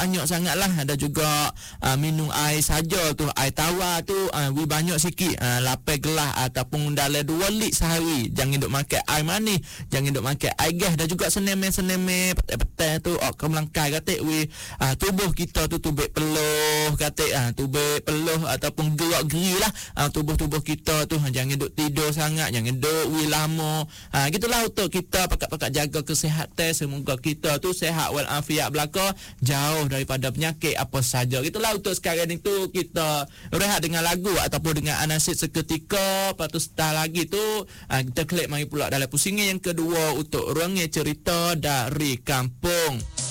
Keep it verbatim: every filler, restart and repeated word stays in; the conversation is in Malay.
banyak sangatlah. Ada juga uh, minum air saja tu, air tawar tu uh, we banyak sikit, uh, lapan gelas ataupun dalam dua lit sehari. Jangan duk makan air manis, jangan duk makan air gas. Dan juga seneme-seneme petai-petai tu ok melangkai kata we uh, tubuh kita tu tubuh peluh kata uh, tubuh peluh ataupun gerak-geri lah uh, tubuh-tubuh kita tu. uh, jangan duk tidur sangat, jangan duk we lama. uh, gitulah untuk kita pakat-pakat jaga kesihatan. Semoga kita tu sihat walafiat belaka, jauh daripada penyakit apa saja. Gitulah untuk sekarang ni tu kita rehat dengan lagu ataupun dengan anasid seketika. Lepas tu setelah lagi tu uh, kita klik mari pula dalam pusingan yang kedua untuk Ruang Cerita dari Kampung.